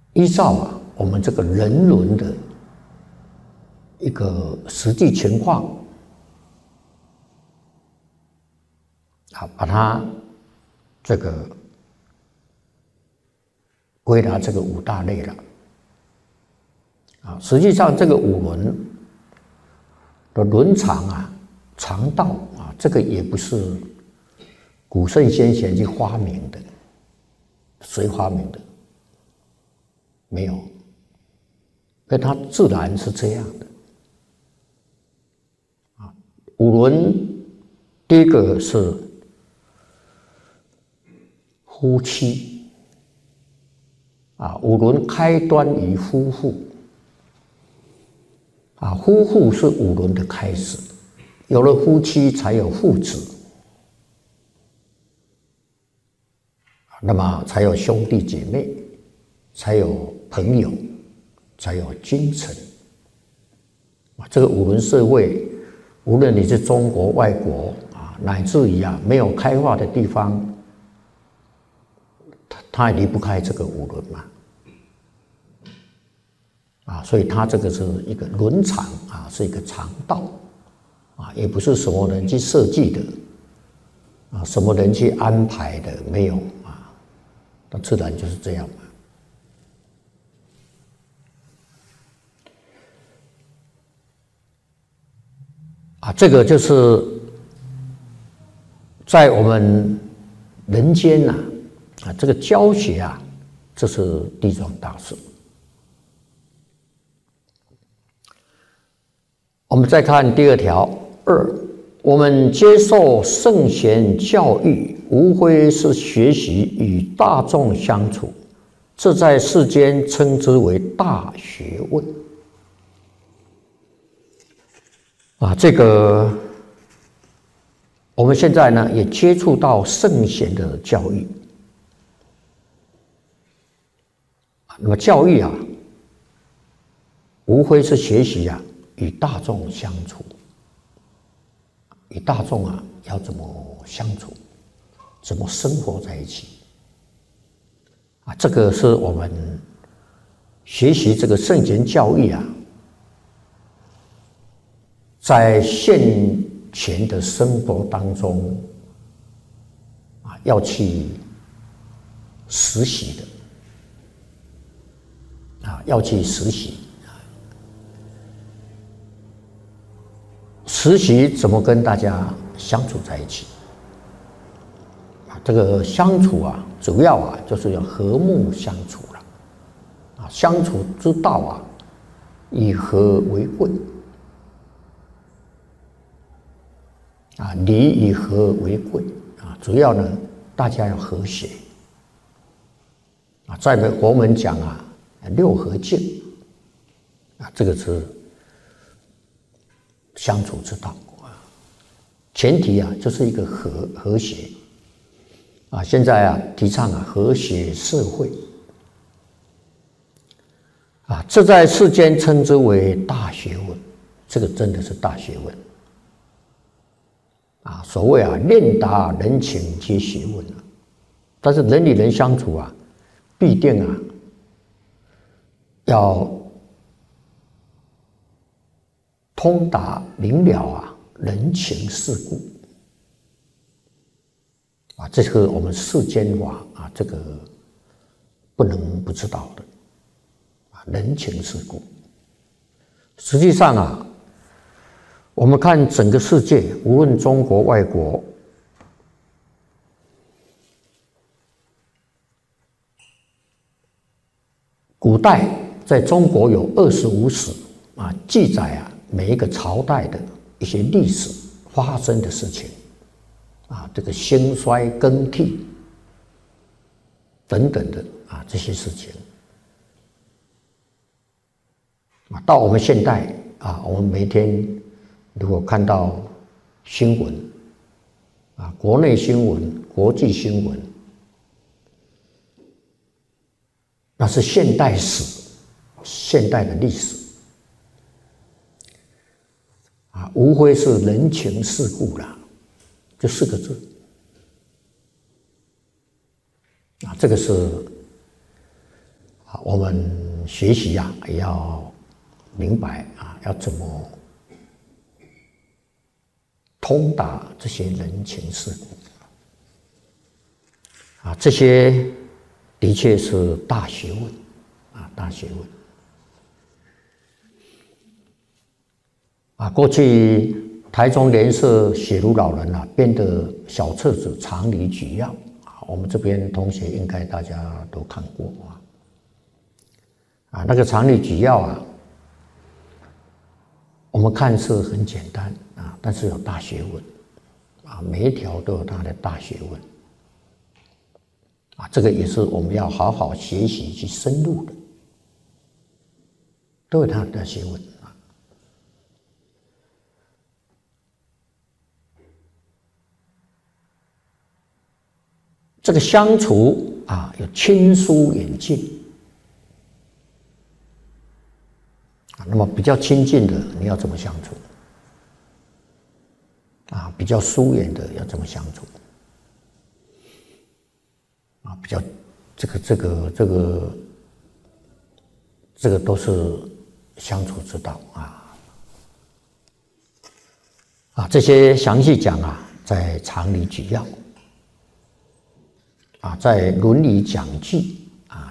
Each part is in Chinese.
依照我们这个人伦的一个实际情况把它这个归纳这个五大类了实际上这个五伦的伦常常道这个也不是古圣先贤去发明的，谁发明的？没有，因为它自然是这样的五伦第一个是夫妻五伦开端于夫妇夫妇是五伦的开始，有了夫妻才有父子，那么才有兄弟姐妹，才有朋友，才有君臣这个五伦社会，无论你是中国、外国乃至于没有开化的地方，它也离不开这个五伦嘛所以它这个是一个伦常是一个常道也不是什么人去设计的什么人去安排的，没有那自然就是这样这个就是在我们人间这个教学这是地藏大事。我们再看第二条2，我们接受圣贤教育，无非是学习与大众相处，这在世间称之为大学问这个我们现在呢也接触到圣贤的教育那么教育无非是学习与大众相处，与大众要怎么相处，怎么生活在一起这个是我们学习这个圣贤教育在现前的生活当中要去实习的要去实习实习怎么跟大家相处在一起这个相处主要就是要和睦相处了相处之道以和为贵礼以和为贵主要呢大家要和谐在佛门讲六和敬这个是相处之道前提就是一个和谐现在提倡和谐社会这在世间称之为大学问，这个真的是大学问所谓练达人情皆学问但是人与人相处必定要通达明了人情世故这是我们世间法这个不能不知道的人情世故。实际上我们看整个世界，无论中国外国，古代在中国有25史记载每一个朝代的一些历史发生的事情这个兴衰更替等等的这些事情到我们现代我们每天如果看到新闻国内新闻、国际新闻，那是现代史、现代的历史无非是人情世故啦，这4个字这个是我们学习啊，也要明白啊，要怎么通达这些人情世故啊，这些的确是大学问啊，大学问啊。过去台中联社写儒老人啊编的小册子《常理举要》啊，我们这边同学应该大家都看过啊。那个《常理举要》啊，我们看似很简单啊，但是有大学问啊，每一条都有它的大学问啊，这个也是我们要好好学习去深入的，都有它的学问啊。这个相处啊，有亲疏远近啊。那么比较亲近的，你要怎么相处啊？比较疏远的要怎么相处啊？比较这个都是相处之道啊。这些详细讲啊，在《常理举要》啊，在《伦理讲记》啊，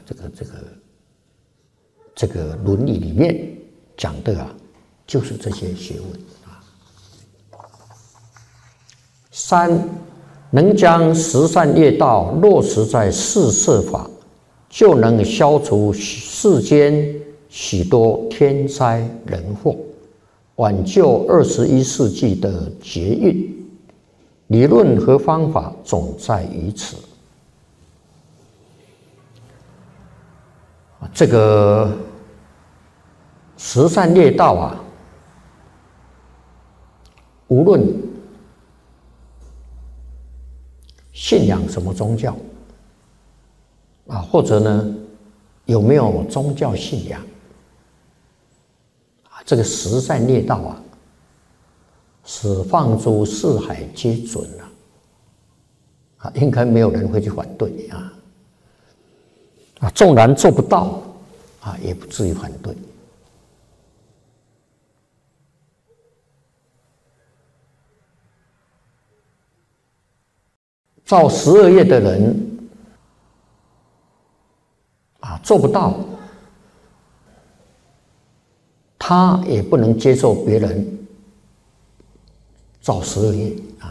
这个伦理里面讲的啊，就是这些学问啊。三，能将十善业道落实在四摄法，就能消除世间许多天灾人祸，挽救21世纪的劫运。理论和方法总在于此。这个十善业道啊，无论信仰什么宗教啊，或者呢有没有宗教信仰啊，这个十善业道啊，是放诸四海皆准啊，应该没有人会去反对啊。纵然做不到啊，也不至于反对。造12业的人啊，做不到，他也不能接受别人造12业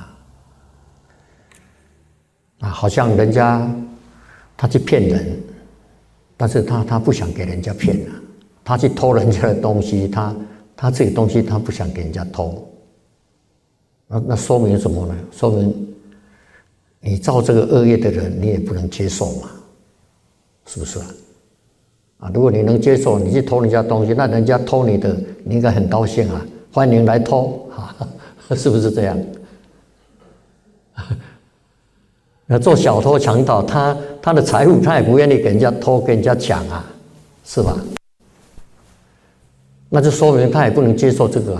啊，好像人家他去骗人。但是他不想给人家骗了，他去偷人家的东西，他这个东西他不想给人家偷，那说明什么呢？说明你造这个恶业的人，你也不能接受嘛，是不是啊？如果你能接受，你去偷人家东西，那人家偷你的，你应该很高兴啊，欢迎来偷啊，是不是这样？那做小偷强盗，他的财物他也不愿意给人家偷，给人家抢啊，是吧？那就说明他也不能接受这个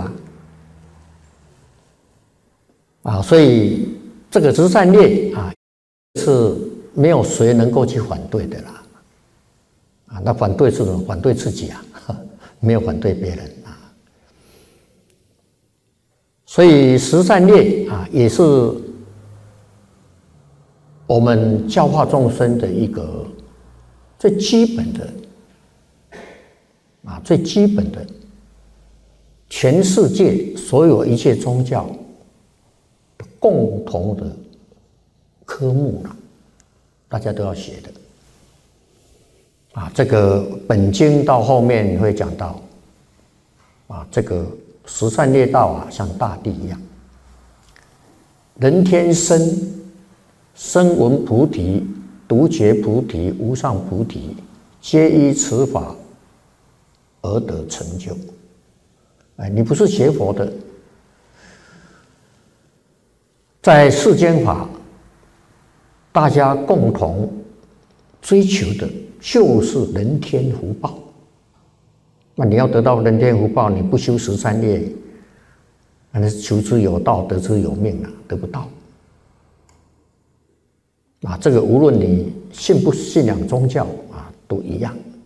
所以这个十善业啊，是没有谁能够去反对的啦那反对是什么？反对自己没有反对别人所以十善业啊，也是我们教化众生的一个最基本的最基本的，全世界所有一切宗教共同的科目大家都要学的这个本经到后面会讲到这个十善业道像大地一样，人天声闻菩提、独觉菩提、无上菩提，皆依此法而得成就。你不是学佛的，在世间法，大家共同追求的就是人天福报。那你要得到人天福报，你不修十善业，那是求之有道，得之有命得不到。这个无论你信不信仰宗教都一样。